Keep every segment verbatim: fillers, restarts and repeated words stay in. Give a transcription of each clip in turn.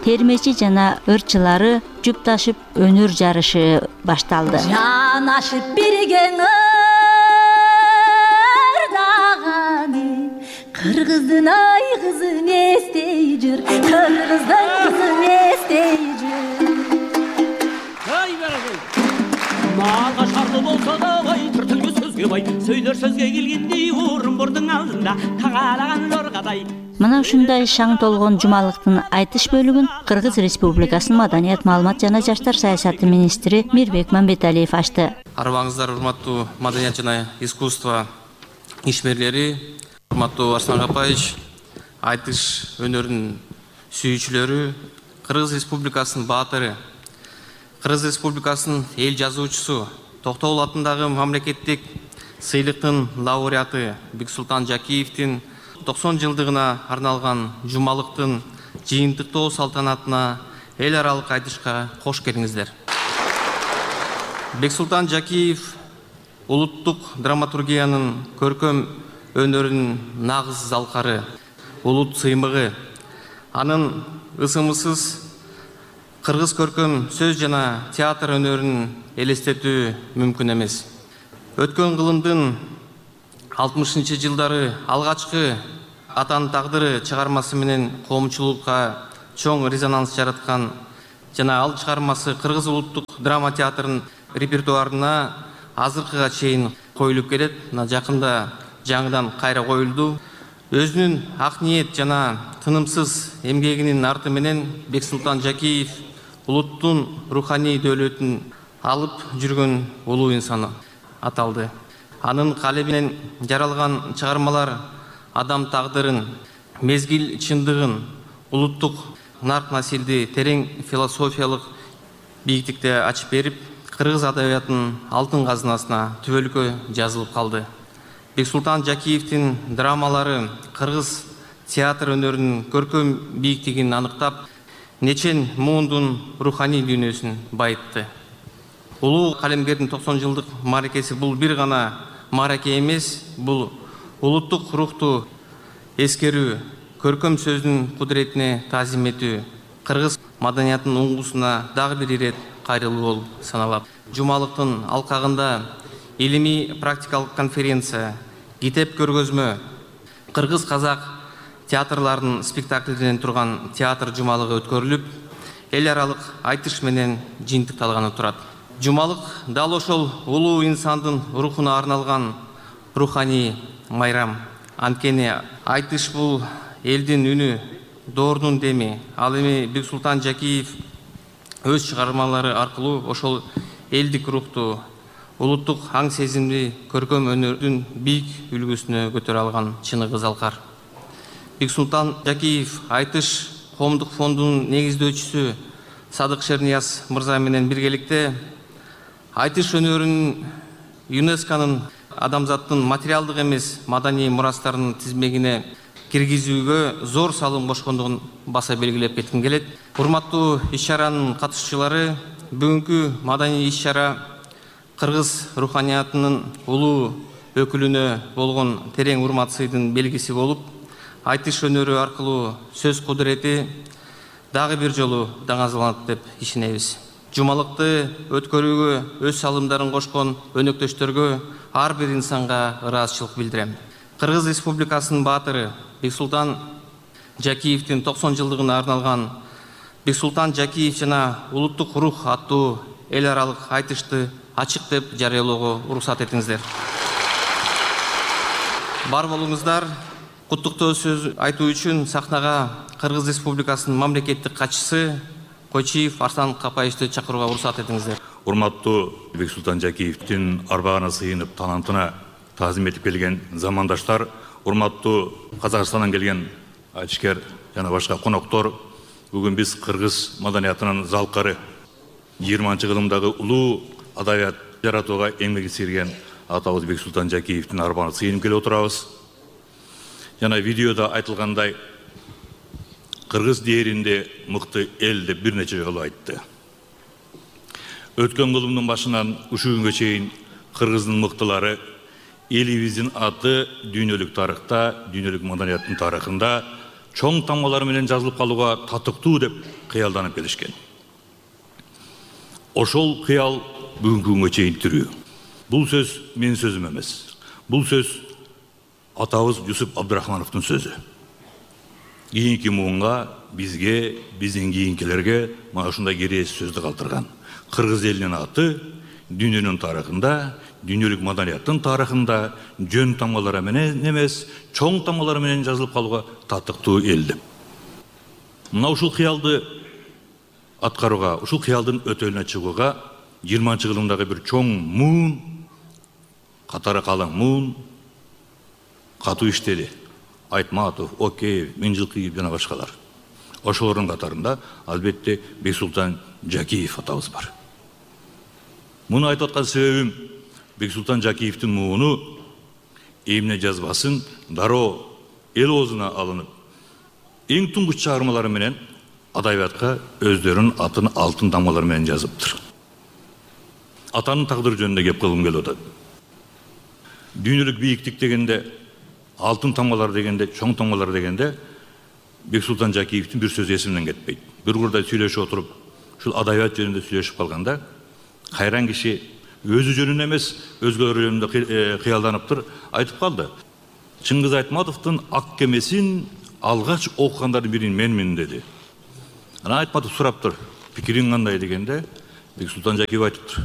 термечи жана ырчылары жупташып өнөр жарышы башталды. Жанашып бирген ырдаганы Кыргыздын айгызын эстей жүр, Кыргыздын кызын эстей жүр. Ай берген. Малга шарлы болса да бай, түртүлгү сөзгө бай, сөйлөр сөзгө келгендей орынбордун алдында тагаалаган лоргадай. Мына ушундай шаң толгон жумалыктын айтыш бөлүгүн Кыргыз Республикасынын Маданият, маалымат жана жаштар саясаты министри Мирбек Мамбеталиев ачты. Арбаңыздар, урматтуу маданият жана искусство ишмерлери, урматтуу Арслан Капаевич, айтыш өнөрүнүн сүйүүчүлөрү, Кыргыз Республикасынын баатыры, Кыргыз Республикасынын эл жазуучусу, Токтогул атындагы мамлекеттик сыйлыктын лауреаты Бексултан Жакиевдин токсон жылдыгына арналган жумалыктын жыйынтыктоо салтанатына эл аралык айтышка кош келиңиздер. Бексултан Жакиев улуттук драматургиянын көркөм өнөрүнүн нагыз залкары, улут сыймыгы. Анын ысымысыз кыргыз көркөм сөз жана театр өнөрүн элестетүү мүмкүн эмес. Өткөн кылымдын алтымышынчы жылдары алгачкы Атанын тагдыры чыгармасы менен коомчулукка чоң резонанс жараткан жана ал чыгармасы Кыргыз улуттук драма театрынын репертуарына азыркыга чейин коюлуп келет. Жакында жаңыдан кайра коюлду. Өзүнүн ак ниет жана тынымсыз эмгегинин арты менен Бексултан Жакиев улуттун руханий дөөлөтүн алып жүргөн улуу инсан аталды. Анын калеминен жаралган чыгармалар адам тагдырын, мезгил чындыгын, улуттук нарк насилди терең философиялык бийиктикте ачып берип, кыргыз адабиятынын алтын казынасына түбөлүккө жазылып калды. Бексултан Жакиевдин драмалары кыргыз театр өнөрүнүн көркөм бийиктигин аныктап, нечен муундун руханий дүйнөсүн байытты. Улуу калемгердин токсон жылдык мааракеси бул бир гана маараке эмес, бул улуттук рухту эскерүү, көркөм сөздүн кудуретине таазим этүү, кыргыз маданиятынын уңгусуна дагы бир ирет кайрылуу болуп саналат. Жумалыктын алкагында илимий практикалык конференция, китеп көргөзмө, кыргыз казак театрларынын спектакльдеринен турган театр жумалыгы өткөрүлүп, эл аралык айтыш менен жыйынтыкталганы турат. Жумалык дал ошол улуу инсандын рухуна арналган руханий майрам. Анткени айтыш бул элдин үнү, доордун деми. Ал эми Бексултан Жакиев өз чыгармалары аркылуу ошол элдик рухту, улуттук аң сезимди көркөм өнөрдүн бийик үлгүсүнө көтөрө алган чыныгы залкар. Бексултан Жакиев айтыш коомдук фондунун негиздөөчүсү Садык Шернияз мырза менен биргеликте айтыш өнөрүнүн ЮНЕСКОнун адамзаттын материалдык эмес маданий мурастарынын тизмегине киргизүүгө зор салым кошкондугун баса белгилеп кетким келет. Урматтуу иш-чаранын катышуучулары, бүгүнкү маданий иш-чара кыргыз руханиятынын улуу өкүлүнө болгон терең урмат сыйдын белгиси болуп, айтыш өнөрү аркылуу сөз кудурети дагы бир жолу даңазаланат деп ишенебиз. Жумалыкты өткөрүүгө өз салымдарын кошкон өнөктөштөргө ар бир инсанга ыраазычылык билдирем. Кыргыз Республикасынын баатыры Бексултан Жакиевдин токсон жылдыгына арналган Бексултан Жакиев жана улуттук рух аттуу эл аралык айтышты ачык деп жарыялоого уруксат этиңиздер. Бар болуңуздар. Куттуктоо сөз айтуу үчүн сахнага Кыргыз Республикасынын мамлекеттик катчысы Койчиев Арслан Капаевичти чакырууга уруксат этиңиздер. Урматтуу Бексултан Жакиевдин арбагына сыйынып талантына таазим этип келген замандаштар, урматтуу Казакстандан келген айтышкер жана башка коноктор, бүгүн биз кыргыз маданиятынын залкары жыйырманчы кылымдагы улуу адабият жаратууга эмгеги сирген атабыз Бексултан Жакиевдин арбагына сыйынып келип отурабыз. Жана видеода айтылгандай, кыргыз дээринде мыкты эл деп бир нече жолу айтты. Өткөн кылымдын башынан ушул күнгө чейин кыргыздын мыктылары элибиздин аты дүйнөлүк тарыхта, дүйнөлүк маданияттын тарыхында чоң тамгалар менен жазылып калууга татыктуу деп кыялданып келишкен. Ошол кыял бүгүнкү күнгө чейин тирүү. Бул сөз менин сөзүм эмес. Бул сөз атабыз Юсуп Абдурахмановдун сөзү. Кийинки муунга, бизге, биздин кийинкилерге мына ушундай керээсиз сөздү калтырган. Кыргыз элинин аты дүйнөнүн тарыхында, дүйнөлүк маданияттын тарыхында жөн тамгалары менен эмес, чоң тамгалар менен жазылып калууга татыктуу эл деп. Мына ушул кыялды аткарууга, ушул кыялдын өтөлүнө чыгууга жыйырманчы кылымдагы бир чоң муун, катары калың муун катуу иштеди. Айтматов, Океев, Миңжилкиев жана башкалар. Ошолордун катарында албетте Бексултан Жакиев атабыз бар. Муну айтып аткан себебим, Бексултан Жакиевдин мууну эмне жазбасын дароо эл оозуна алынып, эң туңгуч чыгармалары менен адабиятка өздөрүнүн атын алтын тамгалар менен жазыптыр. Атанын тагдыры жөнүндө кеп кылгым келип атат. Дүйнөлүк бийиктик дегенде, алтын тамгалар дегенде, чоң тамгалар дегенде Бексултан Жакиевдин бир сөзү эсимден кетпейт. Бир курда сүйлөшүп отуруп, ушул адабият жөнүндө сүйлөшүп калганда, кайран киши өзү жөнүндө эмес, өзгөлөр жөнүндө кыялданыптыр, айтып калды. Чыңгыз Айтматовдун ак кемесин алгач окугандардын бирин менмин деди. Ана Айтматов сураптыр, пикириң кандай дегенде, Бексултан Жакиев айтыптыр.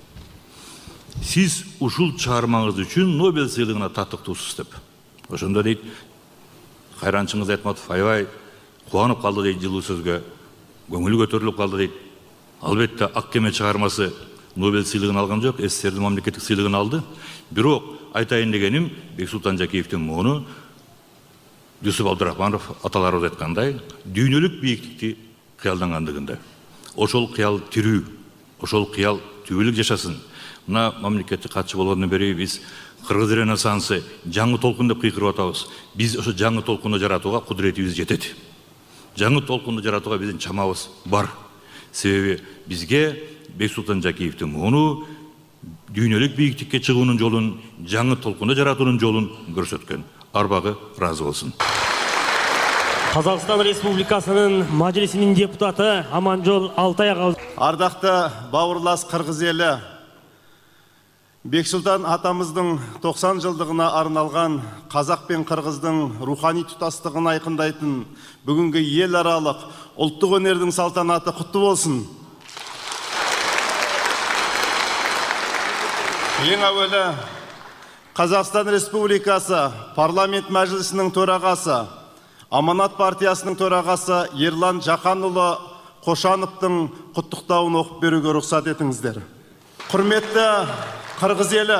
Сиз ушул чыгармаңыз үчүн Нобель сыйлыгына татыктуусуз деп. Ошондо дейт, кайран Чыңгыз Айтматов аябай кубанып калды дейт жылуу сөзгө, көңүлү көтөрүлүп калды дейт. Албетте ак кеме чыгармасы Нобель сыйлыгын алган жок, СССРдин мамлекеттик сыйлыгын алды. Бирок айтайын дегеним, Бексултан Жакиевдин мууну Юсуп Абдурахманов аталарыбыз айткандай, дүйнөлүк бийиктикти кыялдангандыгында. Ошол кыял тирүү, ошол кыял түбөлүк жашасын. Мына мамлекеттик катчы болгондон бери биз Кыргыз ренессансы жаңы толкун деп кыйкырып атабыз. Биз ошо жаңы толкунду жаратууга кудуретибиз жетет. Жаңы толкунду жаратууга биздин чамабыз бар. Себеби бизге Бексултан Жакиевдин мууну дүйнөлүк бийиктикке чыгуунун жолун, жаңы толкунду жаратуунун жолун көрсөткөн. Арбагы ыраазы болсун. Казакстан Республикасынын Мажилисинин депутаты Аманжол Алтаяк. Ардакты бауырлас кыргыз эли, Бексултан атамыздың токсон жылдығына арналған қазақ пен қырғыздың рухани тұтастығын айқындайтын бүгінгі ел аралық ұлттық өнердің салтанаты құтты болсын. Ең әуелі Қазақстан Республикасы парламент мәжілісінің төрағасы, Аманат партиясының төрағасы Ерлан Жақанұлы Қошановтың құттықтауын оқып беруге рұқсат етіңіздер. Құрметті Қырғыз елі,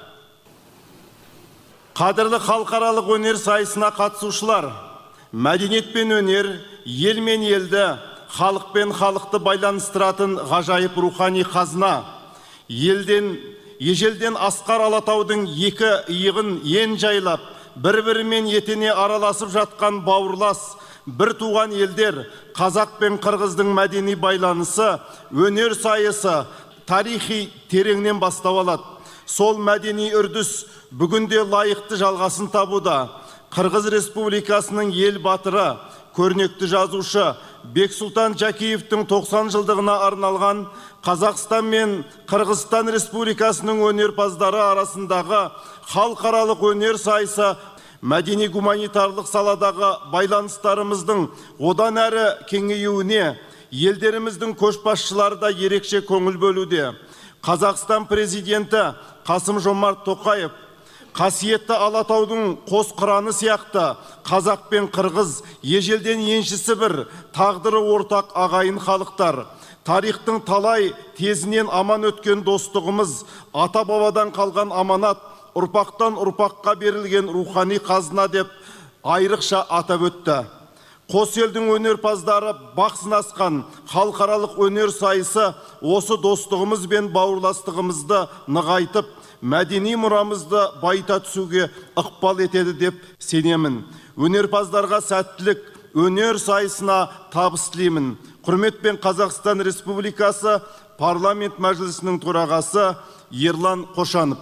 қадірлі халықаралық өнер сайысына қатысушылар, мәдениет пен өнер, ел мен елді, халық пен халықты байланыстыратын ғажайып рухани қазына, елден, ежелден асқар Алатаудың екі иығын ен жайлап, бір-бірімен етене араласып жатқан бауырлас, бір туған елдер, қазақ пен қырғыздың мәдени байланысы, өнер сайысы, тарихи тереңнен бастап алады. Сол мәдени үрдіс бүгінде лайықты жалғасын табуда. Қырғыз Республикасының ел батыры, көрнекті жазушы Бексултан Жакиевтің токсон жылдығына арналған Қазақстан мен Қырғызстан Республикасының өнерпаздары арасындағы халықаралық өнер сайысы мәдени гуманитарлық саладағы байланыстарымыздың одан әрі кеңеюіне елдеріміздің көшбасшылары да ерекше көңіл бөлуде. Қазақстан президенті Қасым Жомарт Тоқаев қасиетті Алатаудың қос қыраны сияқты қазақ пен қырғыз ежелден еншісі бір, тағдыры ортақ ағайын халықтар. Тарихтың талай тезінен аман өткен достығымыз, ата-бабадан қалған аманат, ұрпақтан ұрпаққа берілген рухани қазына деп айрықша атап өтті. Қос елдің өнерпаздары бақ сынасқан халықаралық өнер сайысы осы достығымыз бен бауырластығымызды нығайтып, мәдени мұрамызды байыта түсуге ықпал етеді деп сенемін. Өнерпаздарға сәттілік, өнер сайысына табыс тілеймін. Құрметпен Қазақстан Республикасы парламент мәжілісінің төрағасы Ерлан Қошанов.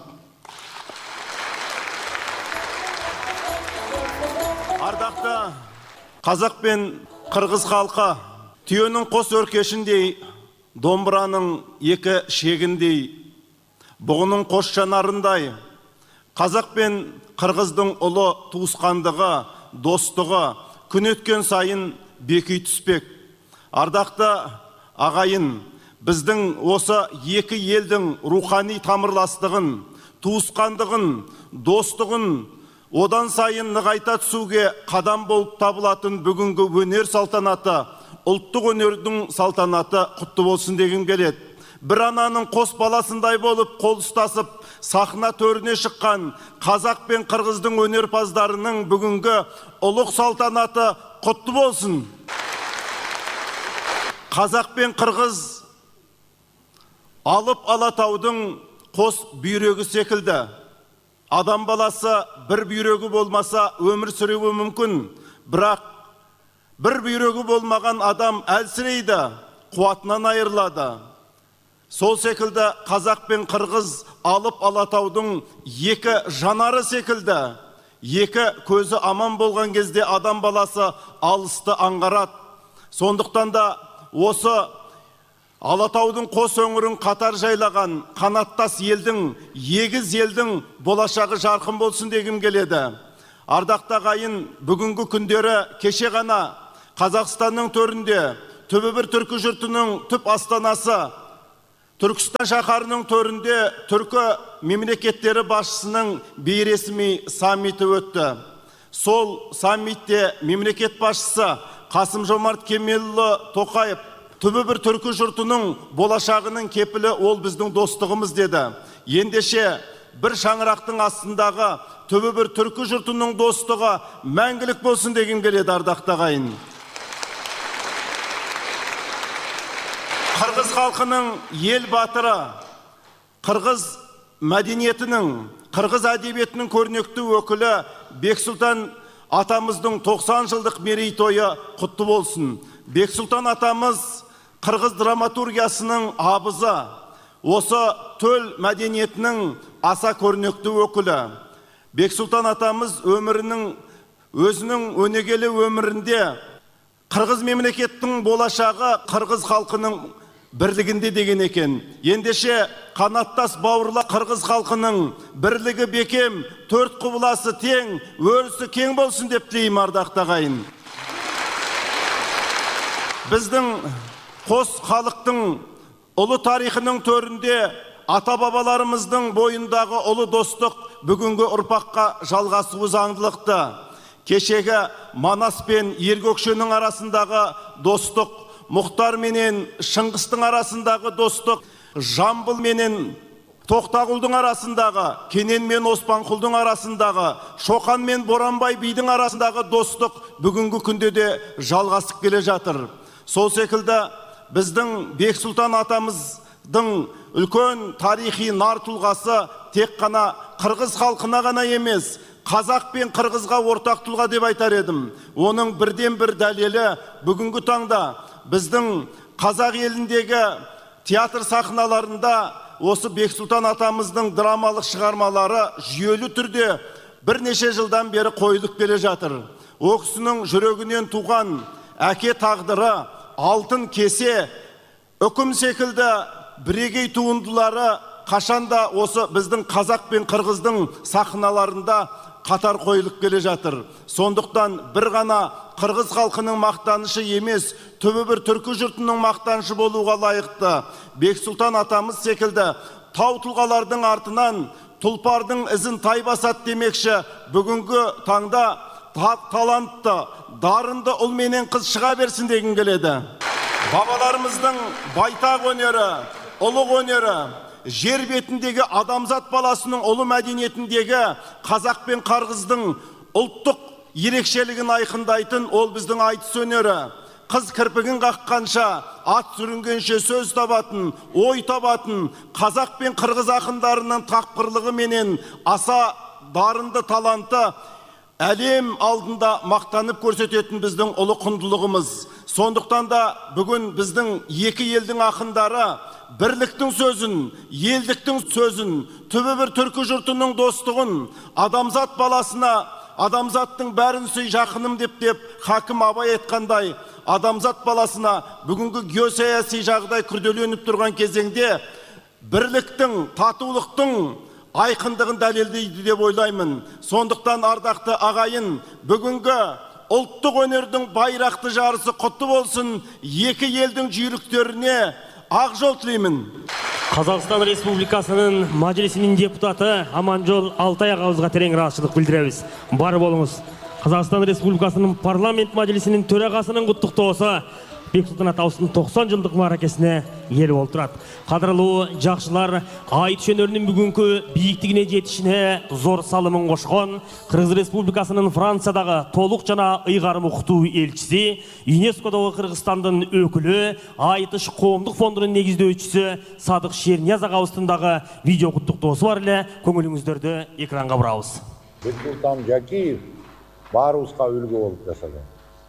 Ардақты Қазақ пен қырғыз халқы түйенің қос өркешіндей, домбыраның екі шегіндей, бұғының қос жанарындай. Қазақ пен қырғыздың ұлы туысқандығы, достығы күн өткен сайын беки түспек. Ардақты ағайын, біздің осы екі елдің рухани тамырластығын, туысқандығын, достығын одан сайын нығайта түсуге қадам болып табылатын бүгінгі өнер салтанаты, ұлттық өнердің салтанаты құтты болсын дегім келеді. Бір ананың қос баласындай болып қол ұстасып, сахна төріне шыққан қазақ пен қырғыздың өнерпаздарының бүгінгі ұлық салтанаты құтты болсын. Қазақ пен қырғыз алып Алатаудың қос бүйрегі секілді. Адам баласы бір бүйрегі болмаса өмір сүруі мүмкін, бірақ бір бүйрегі болмаған адам әлсірейді, қуатынан айырылады. Сол секілді қазақ пен қырғыз алып Алатаудың екі жанары секілді. Екі көзі аман болған кезде адам баласы алысты аңғарады. Сондықтан да осы Алатаудың қос өңірін қатар жайлаған қанаттас елдің, егіз елдің болашағы жарқын болсын дегім келеді. Ардақты ағайын, бүгінгі күндері кеше ғана Қазақстанның төрінде түбі бір түркі жұртының түп астанасы Түркістан шаһарының төрінде түркі мемлекеттері басшысының бейресми саммиті өтті. Сол саммитте мемлекет басшысы Қасым-Жомарт Кемелұлы Тоқаев түбі бір түркі жұртының болашағының кепілі ол біздің достығымыз деді. Ендеше бір шаңырақтың астындағы түбі бір түркі жұртының достығы мәңгілік болсын деген келеді, ардақты ағайын. Қырғыз халқының ел батыры, қырғыз мәдениетінің, қырғыз әдебиетінің көрнекті өкілі Бексұлтан атамыздың тоқсан жылдық мерейтойы құтты болсын. Бексұлтан атамыз қырғыз драматургиясының абызы, осы төл мәдениетінің аса көрнекті өкілі. Бексұлтан атамыз өмірінің, өзінің өнегелі өмірінде қырғыз мемлекеттің болашағы қырғыз халқының бірлігінде деген екен. Ендеше қанаттас бауырлы қырғыз халқының бірлігі бекем, төрт құбыласы тең, өрісі кең болсын деп тілеймін, ардақты ағайын. Біздің қос халықтың ұлы тарихының төрінде ата-бабаларымыздың бойындағы ұлы достық бүгінгі ұрпаққа жалғасуы заңдылықты. Кешегі Манас пен Ергөкшенің арасындағы достық, Мұхтар менен Шыңғыстың арасындағы достық, Жамбыл менен Тоқтағұлдың арасындағы, Кенен мен Оспанқұлдың арасындағы, Шоқан мен Боранбай бидің арасындағы достық бүгінгі күнде де жалғасып келе жатыр. Сол секілді біздің Бексұлтан атамыздың үлкен тарихи нар тұлғасы тек қана қырғыз халқына ғана емес, қазақ пен қырғызға ортақ тұлға деп айтар едім. Оның бірден бір дәлелі бүгінгі таңда біздің қазақ еліндегі театр сахналарында осы Бексұлтан атамыздың драмалық шығармалары жүйелі түрде бірнеше жылдан бері қойылып келе жатыр. О кісінің жүрегінен туған әке тағдыры, алтын кесе, үкім секілді бірегей туындылары қашанда осы біздің қазақ пен қырғыздың сахналарында қатар қойылып келе жатыр. Сондықтан бір ғана қырғыз халқының мақтанышы емес, түбі бір түркі жұртының мақтанышы болуға лайықты Бексұлтан атамыз секілді тау тұлғалардың артынан тұлпардың ізін тай басады демекші, бүгінгі таңда талантты, дарынды ұл менен қыз шыға берсін деген келеді. Бабаларымыздың байтақ өнері, ұлық өнері, жер бетіндегі адамзат баласының ұлы мәдениетіндегі қазақ пен қырғыздың ұлттық ерекшелігін айқындайтын ол біздің айтыс өнері. Қыз кірпігін қаққанша, ат сүрінгенше сөз табатын, ой табатын, қазақ пен қырғыз ақындарының тапқырлығы менен аса дарынды таланты әлем алдында мақтанып көрсететін біздің ұлы құндылығымыз. Сондықтан да бүгін біздің екі елдің ақындары бірліктің сөзін, елдіктің сөзін, түбі бір түркі жұртының достығын, адамзат баласына адамзаттың бәрін сүй жақыным деп деп хакім Абай айтқандай, адамзат баласына бүгінгі геосаяси жағдай күрделеніп тұрған кезеңде бірліктің, татулықтың айқындығын дәлелдейді деп ойлаймын. Сондықтан ардақты ағайын, бүгінгі ұлттық өнердің байрақты жарысы құтты болсын, екі елдің жүйріктеріне ақ жол тілеймін. Қазақстан Республикасының Мәжілісінің депутаты Аманжол Алтай ағамызға терең ризашылық білдіреміз. Бар болыңыз. Қазақстан Республикасының парламент мәжілісінің төрағасының құттықтаусы Бексұлтан Атауыстың тоқсан жылдық мерекесіне ел болып тұрады. Қадірлі жақшылар, айтыш өнерінің бүгінгі биіктігіне жетішіне зор салымын қосқан Қырғыз Республикасының Франциядағы толық жана ұйғарым оқыту елшісі, ЮНЕСКО-дағы Қырғызстандың өкілі, айтыш қоғамдық фондының негіздеушісі Садық Шернияз ағамыздың видео құттықтаусы бар еле, көңіліңіздерді экранға бұрауыз. Бексұлтан Жакиев барымызға үлгі болып жасады.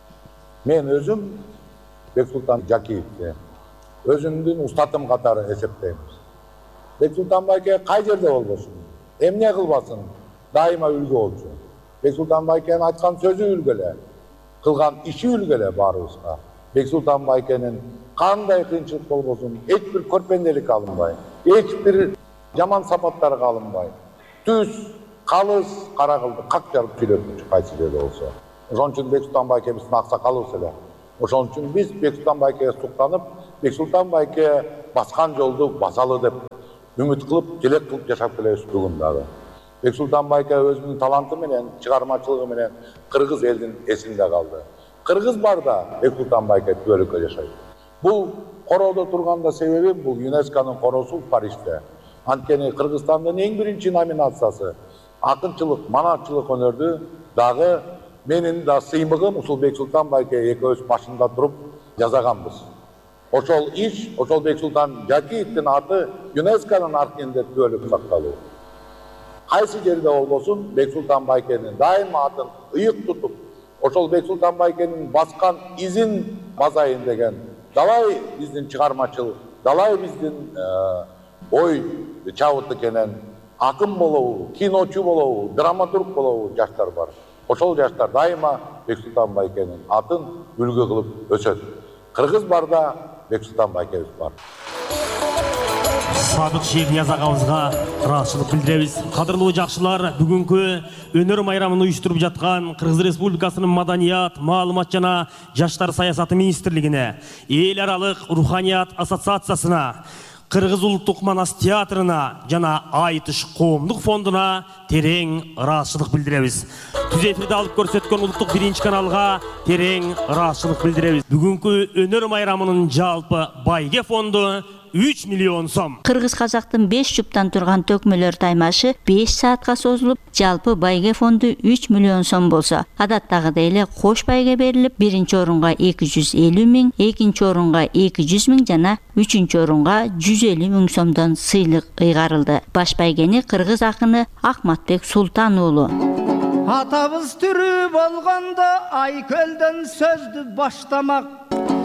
Мен өзім Бексұлтан Жакиевті өзімдің ұстатым қатары есептейміз. Бексұлтан Байке қай жерде болбасын, эмне қылбасын, дайыма үлгі болсын. Бексұлтан Байкенің айтқан сөзі үлгілі, қылған іші үлгілі барымызға. Бексұлтан Байкенің қандай қиыншылық болбасын, ешбір көрпенделік алынбай, ешбір жаман сапаттары алынбай, түс, қалыс, қарақылды қақ жарып сөйлеп қайсы жерде болса. Ошон үчүн Бексұлтан Байке біздің ақсақалыбыз эле. Ошон үчүн біз Бексұлтан Байкеге суктанып, Бексұлтан Байке басқан жолды басалы деп үміт қылып, желек қылып жашап келебиз бүгүн дагы. Бексұлтан Байке өзүнүн таланты менен, чыгармачылыгы менен кыргыз элдин эсинде калды. Кыргыз барда Бексұлтан Байке түбөлүккө жашайт. Бул короодо турганда себеби бул ЮНЕСКОнун коросу Парижде. Анткени Кыргызстандын эң биринчи номинациясы акынчылык, манатчылык өнөрдү дагы менин да сыймыгым ушул Бексұлтан Байке экөөбүз башында туруп жасаганбыз. Ошол иш, ошол Бексұлтан Жакиевдин аты ЮНЕСКонун архивинде түбөлүк сакталуу. Кайсы жерде болбосун Бексұлтан Байкенин дайыма атын ыйык тутуп, ошол Бексұлтан Байкенин баскан изин базайын деген далай биздин чыгармачыл, далай биздин ой чабыт экенен акын болобу, киночу болобу, драматург болобу жаштар бар. Ошол жаштар дайыма Бексұлтан Байкенин атын үлгү кылып өсөт. Кыргыз барда Бексұлтан Байкебиз бар. Садық Шернияз ағамызға рахмет білдіреміз. Қадірлі жақшылар, бүгінгі өнер майрамын ұйыштырып жатқан Қырғыз Республикасының Маданият, Маалымат жана Жаштар саясаты министрлігіне, ел аралық руханият ассоциациясына, Қырғыз ұлттық манас театрына жана айтыш қоғамдық фондына терең рахмет білдіреміз. Түз эфирде алып көрсөткөн ұлттық биринчи каналга терең рахмет білдіреміз. Бүгінгі өнер майрамының жалпы байге фонду үч миллион сом. Кыргыз казактын беш жуптан турган төкмөлөр таймашы беш саатка созулуп, жалпы байге фонду үч миллион сом болсо, адаттагыдай эле кош байге берилип, биринчи орунга эки жүз элүү миң, экинчи орунга эки жүз миң жана үчүнчү орунга жүз элүү миң сомдон сыйлык ыйгарылды. Баш байгени кыргыз акыны Акматбек Султан уулу. Атабыз түрү болгондо Айкөлдөн сөздү баштамак